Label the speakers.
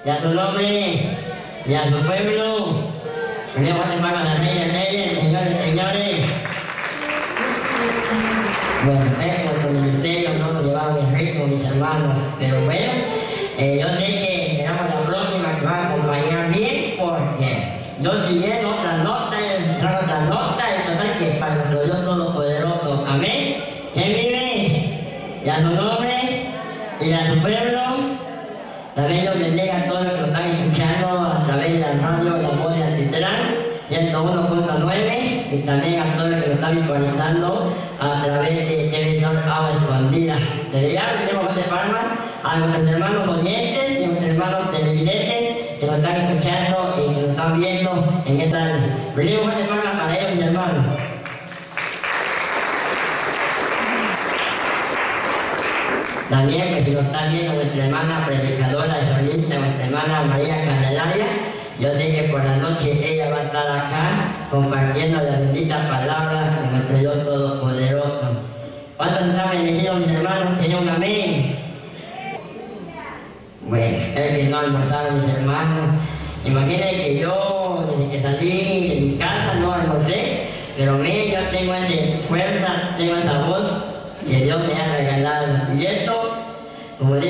Speaker 1: y a tu nombre y a tu pueblo. Tenemos hermanos de reyes, señores, señores. Bueno, nuestro ministerio no nos llevaba bien ritmo, mis hermanos, pero bueno, yo sé que tenemos la próxima que va a acompañar bien, porque yo siguiendo otra nota, y total que para nuestro Dios Todopoderoso, amén. ¿Quién vive? Y a su nombre y a su pueblo. También los bendiga a todos los que nos están escuchando a través de la radio La Voz de Altitlán 101.9, y también a todos los que nos están visualizando a través de Televisor Agua Escondida. Desde ya vendemos fuertes palmas a nuestros hermanos oyentes y a nuestros hermanos televidentes que nos están escuchando y que nos están viendo en esta tarde. Vendemos fuertes palmas para ellos, mis hermanos. También, pues, si nos está viendo nuestra hermana predicadora y solista, nuestra hermana María Candelaria, yo sé que por la noche ella va a estar acá compartiendo la bendita palabra de nuestro Dios Todopoderoso. ¿Cuántos están bendecidos, mis hermanos? Señor, amén. Bueno, es que no almorzaron, mis hermanos. Imaginen que yo, desde que salí de mi casa, no almorcé, pero mire, yo tengo esa fuerza, tengo esa voz que Dios me ha regalado. Y esto, como